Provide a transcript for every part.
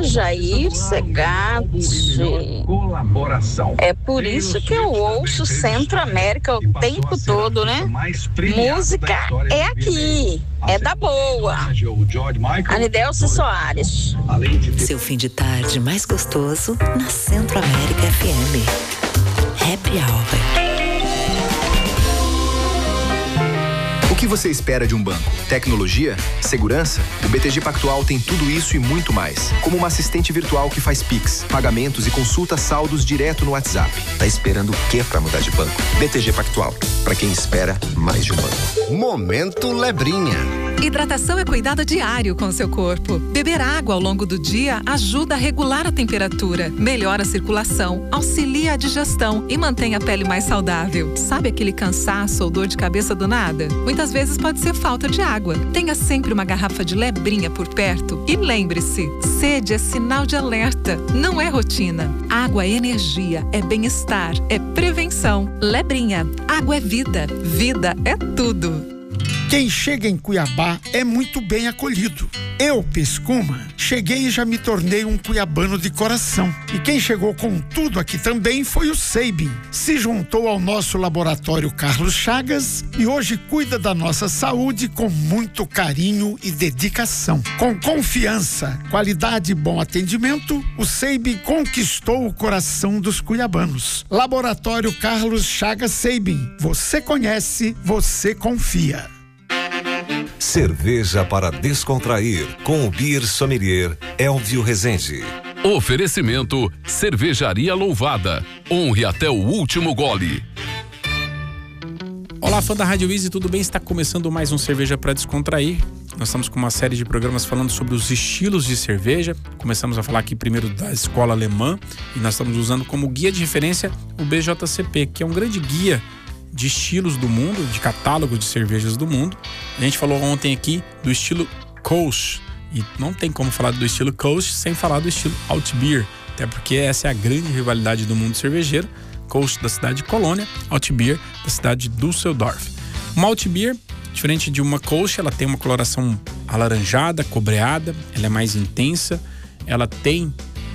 Jair Segatti. É por isso que eu ouço Centro América o tempo todo, né? Música é aqui, é da boa. Anidelce Soares. Seu fim de tarde mais gostoso na Centro América FM. Happy Hour. O que você espera de um banco? Tecnologia? Segurança? O BTG Pactual tem tudo isso e muito mais. Como uma assistente virtual que faz Pix, pagamentos e consulta saldos direto no WhatsApp. Tá esperando o quê para mudar de banco? BTG Pactual, para quem espera mais de um banco. Momento Lebrinha. Hidratação é cuidado diário com o seu corpo. Beber água ao longo do dia ajuda a regular a temperatura, melhora a circulação, auxilia a digestão e mantém a pele mais saudável. Sabe aquele cansaço ou dor de cabeça do nada? Muitas vezes pode ser falta de água. Tenha sempre uma garrafa de Lebrinha por perto e lembre-se, sede é sinal de alerta, não é rotina. Água é energia, é bem-estar, é prevenção. Lebrinha, água é vida, vida é tudo. Quem chega em Cuiabá é muito bem acolhido. Eu, Pescuma, cheguei e já me tornei um cuiabano de coração. E quem chegou com tudo aqui também foi o Seibin. Se juntou ao nosso laboratório Carlos Chagas e hoje cuida da nossa saúde com muito carinho e dedicação. Com confiança, qualidade e bom atendimento, o Seibin conquistou o coração dos cuiabanos. Laboratório Carlos Chagas Seibin. Você conhece, você confia. Cerveja para descontrair com o Beer Sommelier Elvio Rezende. Oferecimento Cervejaria Louvada. Honre até o último gole. Olá, fã da Rádio Easy, tudo bem? Está começando mais um Cerveja para Descontrair. Nós estamos com uma série de programas falando sobre os estilos de cerveja. Começamos a falar aqui primeiro da escola alemã e nós estamos usando como guia de referência o BJCP, que é um grande guia de estilos do mundo, de catálogo de cervejas do mundo. A gente falou ontem aqui do estilo Kolsch, e não tem como falar do estilo Kolsch sem falar do estilo Altbier, até porque essa é a grande rivalidade do mundo cervejeiro. Kolsch da cidade de Colônia, Altbier da cidade de Düsseldorf. Uma Altbier, diferente de uma Kolsch, ela tem uma coloração alaranjada, cobreada, ela é mais intensa, ela tem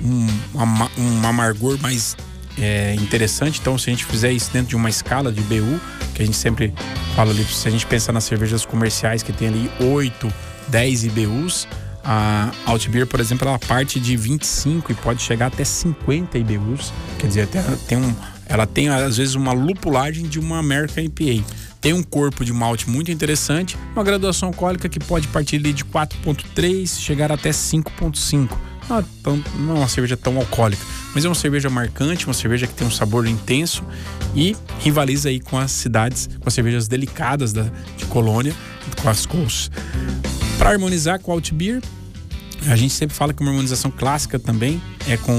um amargor mais interessante. Então, se a gente fizer isso dentro de uma escala de BU, que a gente sempre fala ali, se a gente pensar nas cervejas comerciais que tem ali 8, 10 IBUs, a Altbier, por exemplo, ela parte de 25 e pode chegar até 50 IBUs, quer dizer, ela tem às vezes uma lupulagem de uma American IPA. Tem um corpo de malte muito interessante, uma graduação alcoólica que pode partir ali de 4,3 chegar até 5,5. Não é uma cerveja tão alcoólica, mas é uma cerveja marcante, uma cerveja que tem um sabor intenso e rivaliza aí com as cidades, com as cervejas delicadas de Colônia, com as Kolsch. Para harmonizar com o Altbier, a gente sempre fala que uma harmonização clássica também é com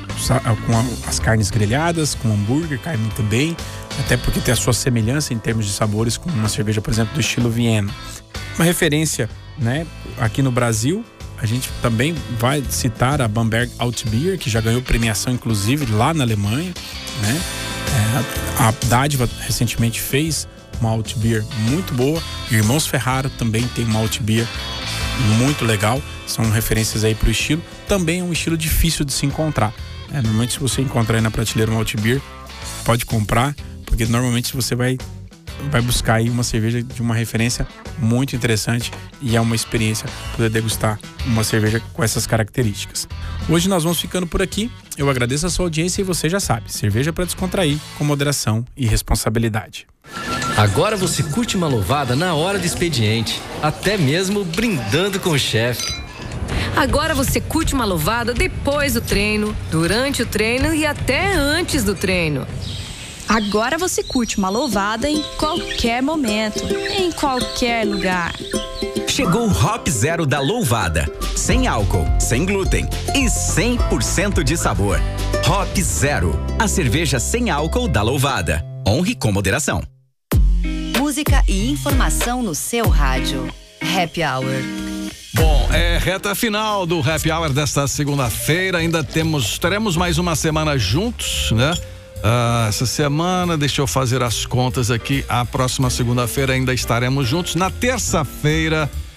as carnes grelhadas, com hambúrguer, cai muito bem, até porque tem a sua semelhança em termos de sabores com uma cerveja, por exemplo, do estilo Viena. Uma referência, né, aqui no Brasil, a gente também vai citar a Bamberg Altbier, que já ganhou premiação, inclusive, lá na Alemanha, né? A Dádiva recentemente fez uma Altbier muito boa. Irmãos Ferraro também tem uma Altbier muito legal. São referências aí para o estilo. Também é um estilo difícil de se encontrar. Normalmente, se você encontrar aí na prateleira uma Altbier, pode comprar, porque normalmente você vai buscar aí uma cerveja de uma referência muito interessante e é uma experiência poder degustar uma cerveja com essas características. Hoje nós vamos ficando por aqui. Eu agradeço a sua audiência e você já sabe, cerveja para descontrair com moderação e responsabilidade. Agora você curte uma louvada na hora do expediente, até mesmo brindando com o chefe. Agora você curte uma louvada depois do treino, durante o treino e até antes do treino. Agora você curte uma louvada em qualquer momento, em qualquer lugar. Chegou o Hop Zero da Louvada. Sem álcool, sem glúten e 100% de sabor. Hop Zero, a cerveja sem álcool da Louvada. Honre com moderação. Música e informação no seu rádio. Happy Hour. Bom, reta final do Happy Hour desta segunda-feira. Ainda teremos mais uma semana juntos, né? Essa semana, deixa eu fazer as contas aqui. A próxima segunda-feira ainda estaremos juntos. Na terça-feira,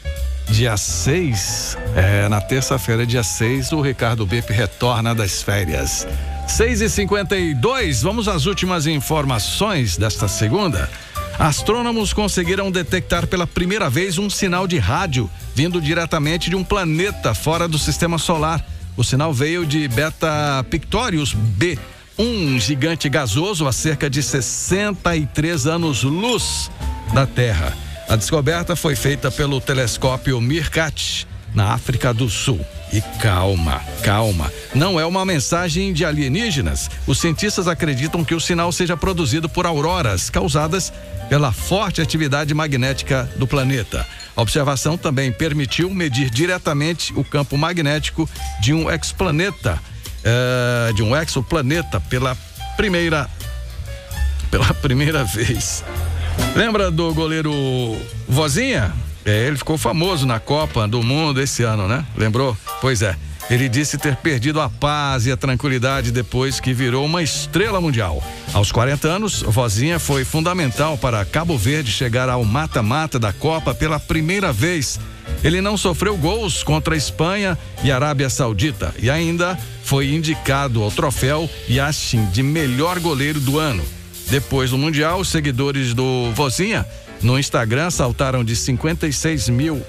dia 6, na terça-feira, dia 6, o Ricardo Bipe retorna das férias. 6h52, vamos às últimas informações desta segunda. Astrônomos conseguiram detectar pela primeira vez um sinal de rádio vindo diretamente de um planeta fora do sistema solar. O sinal veio de Beta Pictorius B, um gigante gasoso a cerca de 63 anos-luz da Terra. A descoberta foi feita pelo telescópio Meerkat, na África do Sul. E calma, não é uma mensagem de alienígenas. Os cientistas acreditam que o sinal seja produzido por auroras causadas pela forte atividade magnética do planeta. A observação também permitiu medir diretamente o campo magnético de um exoplaneta pela primeira vez. Lembra do goleiro Vozinha? Ele ficou famoso na Copa do Mundo esse ano, né? Lembrou? Pois é. Ele disse ter perdido a paz e a tranquilidade depois que virou uma estrela mundial. Aos 40 anos, Vozinha foi fundamental para Cabo Verde chegar ao mata-mata da Copa pela primeira vez. Ele não sofreu gols contra a Espanha e a Arábia Saudita e ainda foi indicado ao troféu Yashin de melhor goleiro do ano. Depois do Mundial, os seguidores do Vozinha no Instagram saltaram de 56 mil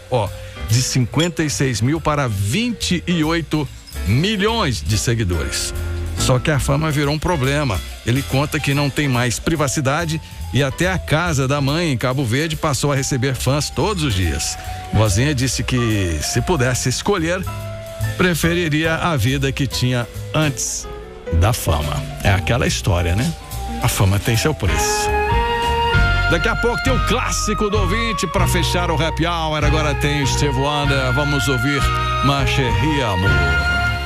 para 28 milhões de seguidores. Só que a fama virou um problema. Ele conta que não tem mais privacidade e até a casa da mãe em Cabo Verde passou a receber fãs todos os dias. Vozinha disse que, se pudesse escolher, preferiria a vida que tinha antes da fama. É aquela história, né? A fama tem seu preço. Daqui a pouco tem o clássico do ouvinte para fechar o Happy Hour. Agora tem Steve Wonder. Vamos ouvir Ma Chérie Amour.